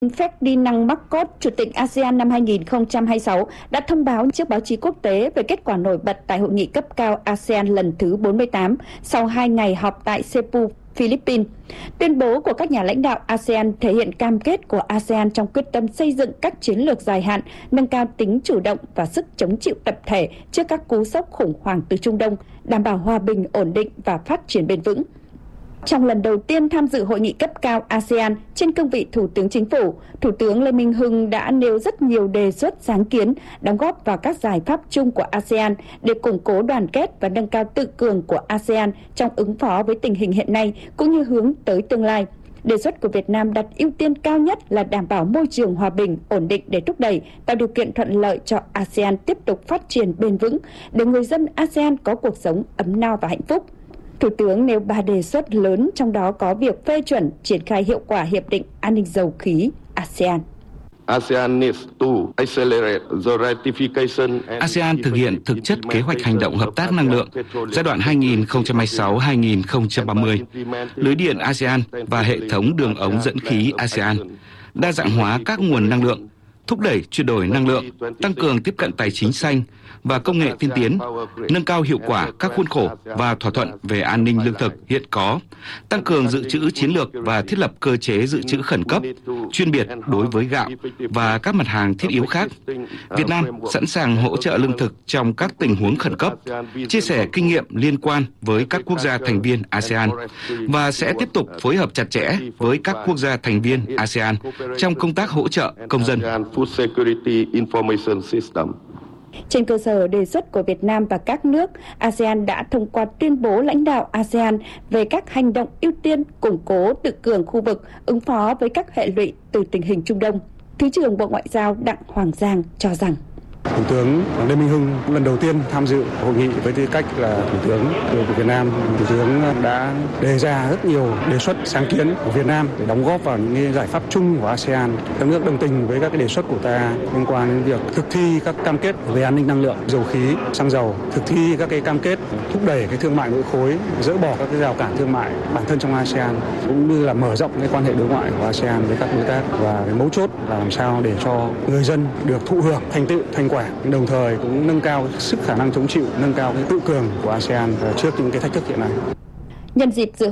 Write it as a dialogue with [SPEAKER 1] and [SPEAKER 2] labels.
[SPEAKER 1] Ferdinand Marcos, Chủ tịch ASEAN năm 2026, đã thông báo trước báo chí quốc tế về kết quả nổi bật tại hội nghị cấp cao ASEAN lần thứ 48 sau 2 ngày họp tại Cebu, Philippines. Tuyên bố của các nhà lãnh đạo ASEAN thể hiện cam kết của ASEAN trong quyết tâm xây dựng các chiến lược dài hạn, nâng cao tính chủ động và sức chống chịu tập thể trước các cú sốc khủng hoảng từ Trung Đông, đảm bảo hòa bình, ổn định và phát triển bền vững. Trong lần đầu tiên tham dự hội nghị cấp cao ASEAN trên cương vị Thủ tướng Chính phủ, Thủ tướng Lê Minh Hưng đã nêu rất nhiều đề xuất sáng kiến, đóng góp vào các giải pháp chung của ASEAN để củng cố đoàn kết và nâng cao tự cường của ASEAN trong ứng phó với tình hình hiện nay cũng như hướng tới tương lai. Đề xuất của Việt Nam đặt ưu tiên cao nhất là đảm bảo môi trường hòa bình, ổn định để thúc đẩy, tạo điều kiện thuận lợi cho ASEAN tiếp tục phát triển bền vững, để người dân ASEAN có cuộc sống ấm no và hạnh phúc. Thủ tướng nêu 3 đề xuất lớn, trong đó có việc phê chuẩn triển khai hiệu quả Hiệp định An ninh dầu khí ASEAN.
[SPEAKER 2] ASEAN thực hiện thực chất kế hoạch hành động hợp tác năng lượng giai đoạn 2026-2030, lưới điện ASEAN và hệ thống đường ống dẫn khí ASEAN, đa dạng hóa các nguồn năng lượng, thúc đẩy chuyển đổi năng lượng, tăng cường tiếp cận tài chính xanh và công nghệ tiên tiến, nâng cao hiệu quả các khuôn khổ và thỏa thuận về an ninh lương thực hiện có, tăng cường dự trữ chiến lược và thiết lập cơ chế dự trữ khẩn cấp, chuyên biệt đối với gạo và các mặt hàng thiết yếu khác. Việt Nam sẵn sàng hỗ trợ lương thực trong các tình huống khẩn cấp, chia sẻ kinh nghiệm liên quan với các quốc gia thành viên ASEAN và sẽ tiếp tục phối hợp chặt chẽ với các quốc gia thành viên ASEAN trong công tác hỗ trợ công dân.
[SPEAKER 1] Trên cơ sở đề xuất của Việt Nam và các nước, ASEAN đã thông qua tuyên bố lãnh đạo ASEAN về các hành động ưu tiên củng cố tự cường khu vực, ứng phó với các hệ lụy từ tình hình Trung Đông. Thứ trưởng Bộ Ngoại giao Đặng Hoàng Giang cho rằng
[SPEAKER 3] Thủ tướng Lê Minh Hưng lần đầu tiên tham dự hội nghị với tư cách là Thủ tướng của Việt Nam. Thủ tướng đã đề ra rất nhiều đề xuất sáng kiến của Việt Nam để đóng góp vào những giải pháp chung của ASEAN. Các nước đồng tình với các đề xuất của ta liên quan đến việc thực thi các cam kết về an ninh năng lượng, dầu khí, xăng dầu, thực thi các cái cam kết thúc đẩy cái thương mại nội khối, dỡ bỏ các cái rào cản thương mại bản thân trong ASEAN, cũng như là mở rộng cái quan hệ đối ngoại của ASEAN với các đối tác, và cái mấu chốt là làm sao để cho người dân được thụ hưởng thành tựu, thành quả, đồng thời cũng nâng cao sức khả năng chống chịu, nâng cao cái tự cường của ASEAN trước những cái thách thức hiện nay.
[SPEAKER 1] Nhân dịp dự